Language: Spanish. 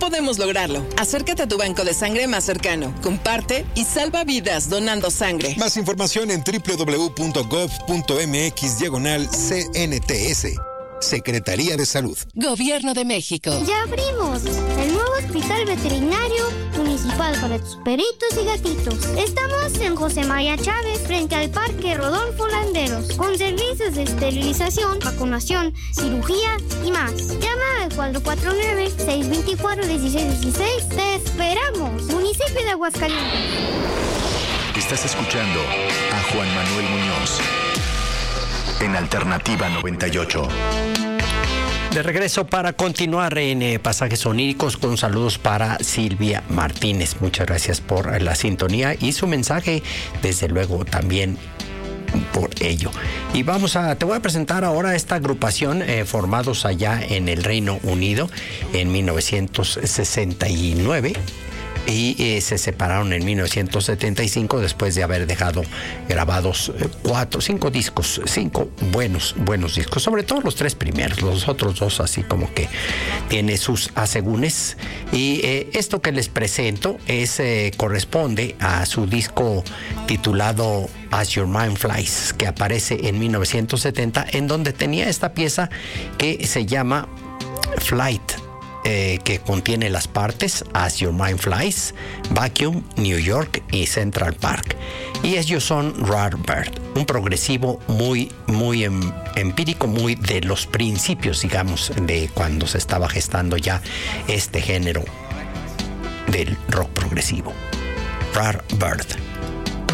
podemos lograrlo. Acércate a tu banco de sangre más cercano, comparte y salva vidas donando sangre. Más información en www.gov.mx/CNTS. Secretaría de Salud. Gobierno de México. ¡Ya abrimos! El nuevo Hospital Veterinario Municipal para tus perritos y gatitos. Estamos en José María Chávez, frente al Parque Rodolfo Landeros, con servicios de esterilización, vacunación, cirugía y más. Llama al 449-624-1616. ¡Te esperamos! Municipio de Aguascalientes. Estás escuchando a Juan Manuel Muñoz en Alternativa 98. De regreso para continuar en Pasajes Oníricos con saludos para Silvia Martínez. Muchas gracias por la sintonía y su mensaje, desde luego también por ello. Y te voy a presentar ahora esta agrupación formados allá en el Reino Unido en 1969. Y se separaron en 1975 después de haber dejado grabados 5 discos, 5 buenos discos, sobre todo los 3 primeros, los otros 2 así como que tiene sus asegúnes. Y esto que les presento corresponde a su disco titulado As Your Mind Flies, que aparece en 1970, en donde tenía esta pieza que se llama Flight, que contiene las partes As Your Mind Flies, Vacuum, New York y Central Park. Y ellos son Rare Bird, un progresivo muy empírico, muy de los principios, digamos, de cuando se estaba gestando ya este género del rock progresivo. Rare Bird.